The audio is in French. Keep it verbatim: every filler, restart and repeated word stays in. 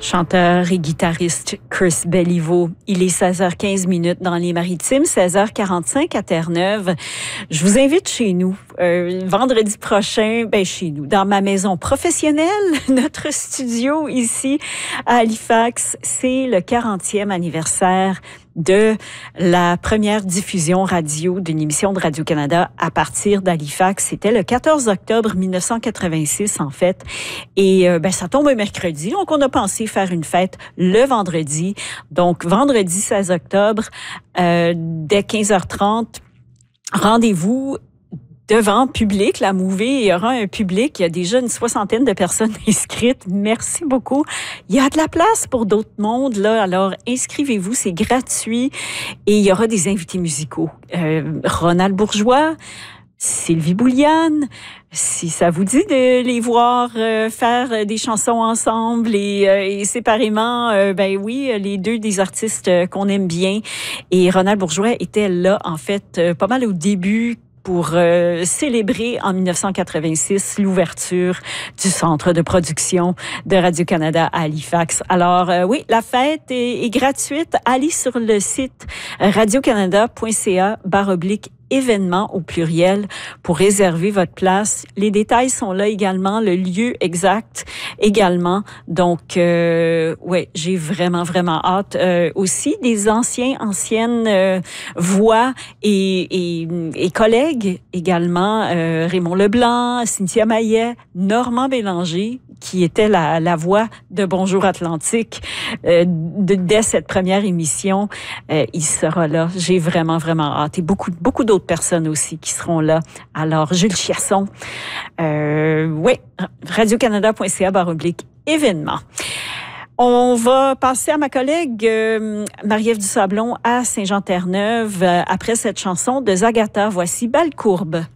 Chanteur et guitariste Chris Béliveau. Il est seize heures quinze minutes dans les Maritimes, seize heures quarante-cinq à Terre-Neuve. Je vous invite chez nous, euh, vendredi prochain, ben chez nous, dans ma maison professionnelle, notre studio ici à Halifax. C'est le quarantième anniversaire de la première diffusion radio d'une émission de Radio-Canada à partir d'Halifax. C'était le quatorze octobre mille neuf cent quatre-vingt-six, en fait. Et euh, ben, ça tombe un mercredi, donc on a pensé faire une fête le vendredi. Donc, vendredi seize octobre, euh, dès quinze heures trente, rendez-vous devant public, la Mouvée. Il y aura un public. Il y a déjà une soixantaine de personnes inscrites. Merci beaucoup. Il y a de la place pour d'autres mondes, là. Alors, inscrivez-vous. C'est gratuit. Et il y aura des invités musicaux. Euh, Ronald Bourgeois, Sylvie Bouliane. Si ça vous dit de les voir euh, faire des chansons ensemble et, euh, et séparément, euh, ben oui, les deux des artistes euh, qu'on aime bien. Et Ronald Bourgeois était là, en fait, euh, pas mal au début, pour euh, célébrer en mille neuf cent quatre-vingt-six l'ouverture du centre de production de Radio-Canada à Halifax. Alors euh, oui, la fête est, est gratuite. Allez sur le site radiocanada.ca barre oblique événements au pluriel pour réserver votre place. Les détails sont là également, le lieu exact également. Donc, euh, ouais, j'ai vraiment, vraiment hâte. Euh, aussi, des anciens, anciennes euh, voix et, et, et collègues également. Euh, Raymond Leblanc, Cynthia Maillet, Normand Bélanger, qui était la, la voix de Bonjour Atlantique euh, de, dès cette première émission. Euh, il sera là. J'ai vraiment, vraiment hâte. Et beaucoup, beaucoup d'autres personnes aussi qui seront là. Alors, Jules Chiasson, euh, oui, radiocanada.ca barre oblique événement. On va passer à ma collègue euh, Marie-Ève Dusablon à Saint-Jean-Terre-Neuve euh, après cette chanson de Zagata. Voici Belle courbe.